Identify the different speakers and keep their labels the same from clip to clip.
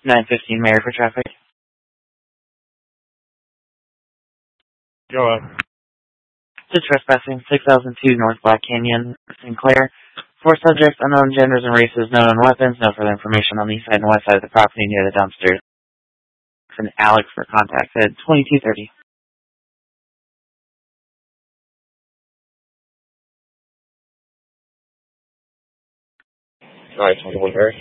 Speaker 1: 915 Mary for traffic.
Speaker 2: Go up.
Speaker 1: Just trespassing, 6002 North Black Canyon, Sinclair. 4 subjects, unknown genders and races, no known weapons, no further information on the east side and west side of the property near the dumpsters. And Alex for contact at 2230.
Speaker 2: Alright, 21 Mary.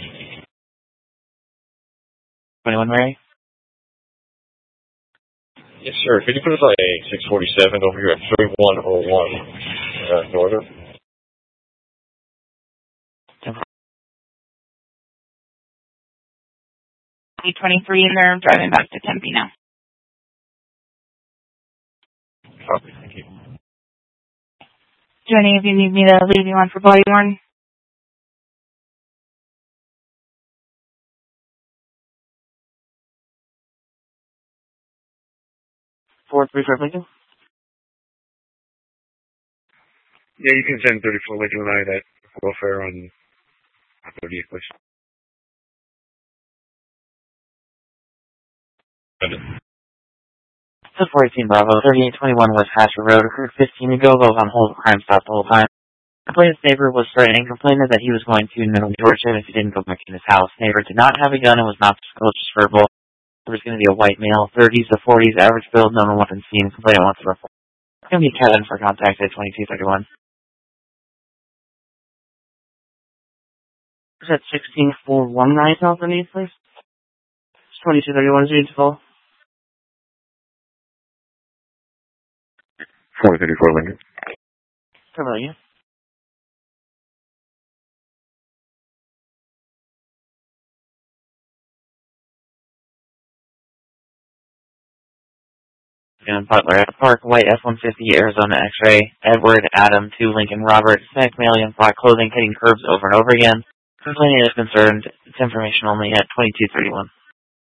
Speaker 1: 21 Mary?
Speaker 2: Yes, sir. Could you put it like 647 over here at 3101 Northern?
Speaker 3: 23 and they're driving back to Tempe now.
Speaker 2: Copy, thank you.
Speaker 3: Do any of you need me to leave you on for body worn?
Speaker 1: Four, three for Lincoln?
Speaker 2: Yeah, you can send 34 Lincoln and I that welfare on 30th, please.
Speaker 1: So 418 Bravo, 3821 West Hatcher Road, occurred 15 ago, but was on hold crime stop the whole time. Complainant's neighbor was threatening, complaining that he was going to torture him if he didn't go back in his house. Neighbor did not have a gun and was not just verbal. There was going to be a white male, 30s to 40s, average build, no weapon seen. Complainant wants to report. It's going to be Kevin for contact at 2231. Is that 16419 South East, please? 2231 is reachable.
Speaker 2: 434 Lincoln.
Speaker 1: Familiar. And Butler at Park, white F-150, Arizona X-ray, Edward, Adam, 2 Lincoln, Robert, Hispanic male in black clothing, hitting curbs over and over again. Complaining is concerned. It's information only at 2231.